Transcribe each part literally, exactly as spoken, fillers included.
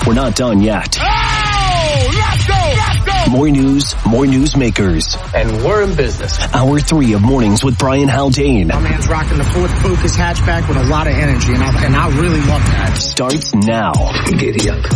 We're not done yet. Oh, let's go, let's go. More news, more newsmakers. And we're in business. Hour three of Mornings with Brian Haldane. My man's rocking the Ford Focus hatchback with a lot of energy, and I, and I really love that. Starts now. Giddy up.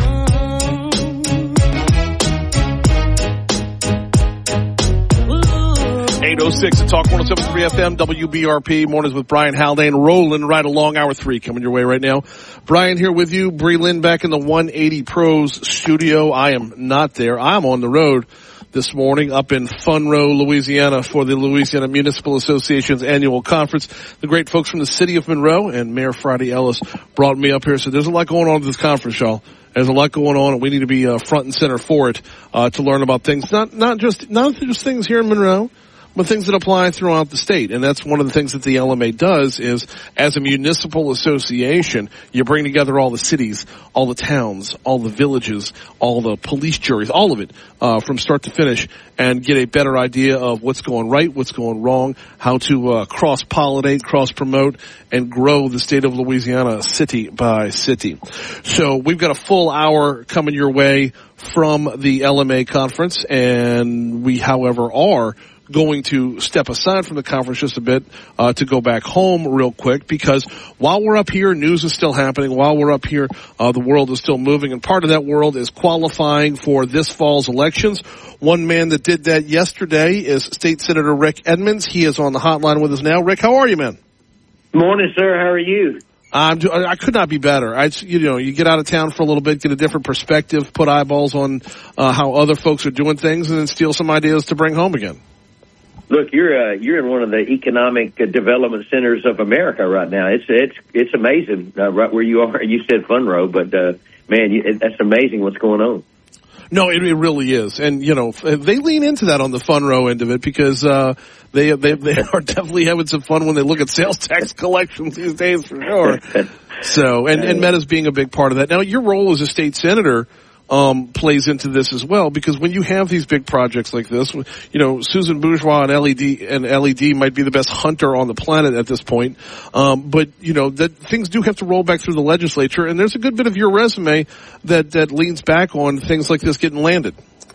eight oh six at Talk one oh seven point three F M, W B R P, Mornings with Brian Haldane, rolling right along. Hour three coming your way right now. Brian here with you. Bree Lynn back in the one eighty Pros studio. I am not there. I'm on the road this morning up in Funro, Louisiana for the Louisiana Municipal Association's annual conference. The great folks from the city of Monroe and Mayor Friday Ellis brought me up here. So there's a lot going on at this conference, y'all. There's a lot going on, and we need to be uh, front and center for it uh, to learn about things. Not not just not just things here in Monroe, but things that apply throughout the state. And that's one of the things that the L M A does is, as a municipal association, you bring together all the cities, all the towns, all the villages, all the police juries, all of it, uh, from start to finish, and get a better idea of what's going right, what's going wrong, how to uh, cross-pollinate, cross-promote, and grow the state of Louisiana city by city. So we've got a full hour coming your way from the L M A conference, and we, however, are going to step aside from the conference just a bit uh, to go back home real quick, because while we're up here, news is still happening. While we're up here, uh, the world is still moving, and part of that world is qualifying for this fall's elections. One man that did that yesterday is State Senator Rick Edmonds. He is on the hotline with us now. Rick, how are you, man? Morning, sir. How are you? I'm do- I could not be better. I, you know, you get out of town for a little bit, get a different perspective, put eyeballs on uh, how other folks are doing things, and then steal some ideas to bring home again. Look, you're uh, you're in one of the economic uh, development centers of America right now. It's it's it's amazing uh, right where you are. You said Funro, but uh, man, you, it, that's amazing what's going on. No, it, it really is, and you know they lean into that on the Funro end of it, because uh, they they they are definitely having some fun when they look at sales tax collections these days, for sure. So, and and Meta's being a big part of that. Now, your role as a state senator Um, plays into this as well, because when you have these big projects like this, you know, Susan Bourgeois and L E D and L E D might be the best hunter on the planet at this point. Um, but you know, that things do have to roll back through the legislature, and there's a good bit of your resume that, that leans back on things like this getting landed.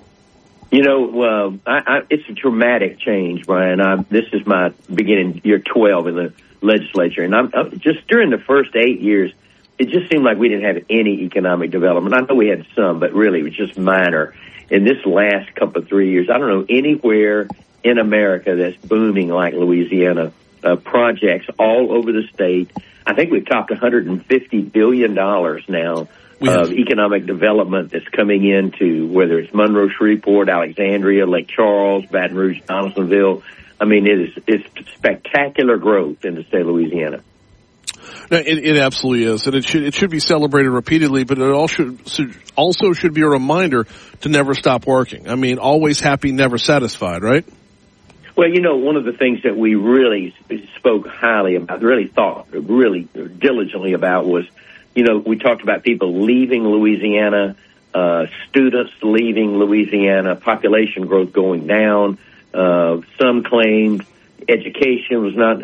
You know, uh, I, I, it's a dramatic change, Brian. I, this is my beginning year twelve in the legislature, and I'm, I'm just during the first eight years, it just seemed like we didn't have any economic development. I know we had some, but really it was just minor. In this last couple of three years, I don't know anywhere in America that's booming like Louisiana. Uh, projects all over the state. I think we've topped one hundred fifty billion dollars now of economic development that's coming into, whether it's Monroe, Shreveport, Alexandria, Lake Charles, Baton Rouge, Donaldsonville. I mean, it is it's spectacular growth in the state of Louisiana. No, it, it absolutely is, and it should it should be celebrated repeatedly. But it all should, should also should be a reminder to never stop working. I mean, always happy, never satisfied, right? Well, you know, one of the things that we really spoke highly about, really thought really diligently about was, you know, we talked about people leaving Louisiana, uh, students leaving Louisiana, population growth going down. Uh, some claimed education was not